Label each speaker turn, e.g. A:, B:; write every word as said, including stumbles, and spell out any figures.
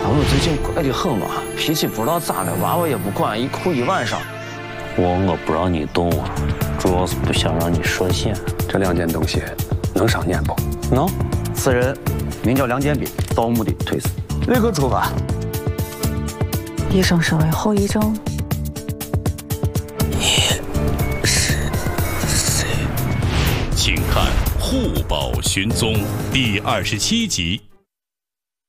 A: 老陆最近怪得很嘛，脾气不知道咋的，娃娃也不管，一哭一晚上。
B: 我我不让你动啊，主要是不想让你涉险。
C: 这两件东西能上年不？
B: 能。
A: 此人名叫梁建斌，盗墓的推死，立刻处罚。
D: 医生认为后遗症。
E: 你是谁？
F: 请看《护宝寻踪》第二十七集。